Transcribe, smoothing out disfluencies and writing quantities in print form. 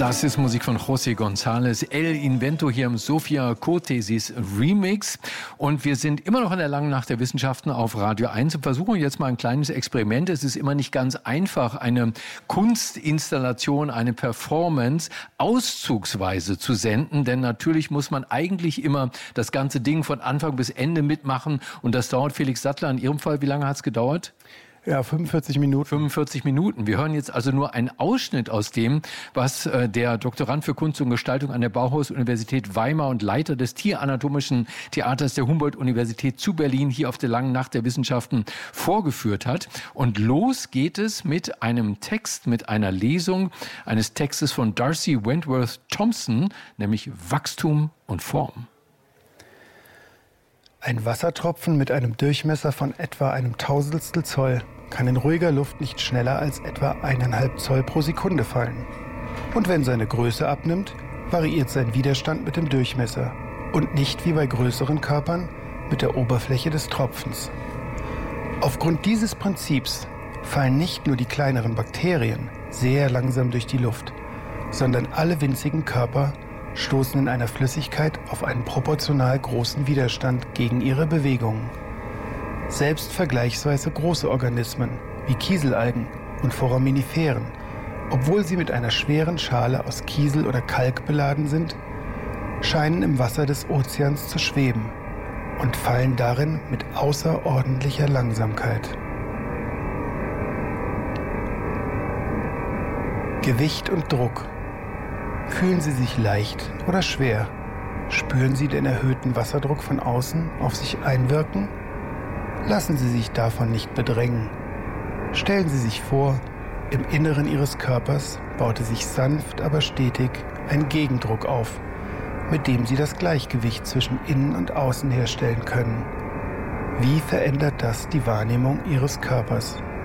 Das ist Musik von José González, El Invento hier im Sophia Co-Thesis Remix. Und wir sind immer noch in der langen Nacht der Wissenschaften auf Radio 1 und versuchen jetzt mal ein kleines Experiment. Es ist immer nicht ganz einfach, eine Kunstinstallation, eine Performance auszugsweise zu senden. Denn natürlich muss man eigentlich immer das ganze Ding von Anfang bis Ende mitmachen. Und das dauert, Felix Sattler, in Ihrem Fall, wie lange hat es gedauert? Ja, 45 Minuten. 45 Minuten. Wir hören jetzt also nur einen Ausschnitt aus dem, was der Doktorand für Kunst und Gestaltung an der Bauhaus-Universität Weimar und Leiter des Tieranatomischen Theaters der Humboldt-Universität zu Berlin hier auf der langen Nacht der Wissenschaften vorgeführt hat. Und los geht es mit einem Text, mit einer Lesung eines Textes von Darcy Wentworth Thompson, nämlich Wachstum und Form. Ein Wassertropfen mit einem Durchmesser von etwa einem Tausendstel Zoll kann in ruhiger Luft nicht schneller als etwa 1,5 Zoll pro Sekunde fallen. Und wenn seine Größe abnimmt, variiert sein Widerstand mit dem Durchmesser und nicht wie bei größeren Körpern mit der Oberfläche des Tropfens. Aufgrund dieses Prinzips fallen nicht nur die kleineren Bakterien sehr langsam durch die Luft, sondern alle winzigen Körper stoßen in einer Flüssigkeit auf einen proportional großen Widerstand gegen ihre Bewegungen. Selbst vergleichsweise große Organismen wie Kieselalgen und Foraminiferen, obwohl sie mit einer schweren Schale aus Kiesel oder Kalk beladen sind, scheinen im Wasser des Ozeans zu schweben und fallen darin mit außerordentlicher Langsamkeit. Gewicht und Druck. Fühlen Sie sich leicht oder schwer? Spüren Sie den erhöhten Wasserdruck von außen auf sich einwirken? Lassen Sie sich davon nicht bedrängen. Stellen Sie sich vor, im Inneren Ihres Körpers baute sich sanft, aber stetig ein Gegendruck auf, mit dem Sie das Gleichgewicht zwischen Innen und Außen herstellen können. Wie verändert das die Wahrnehmung Ihres Körpers?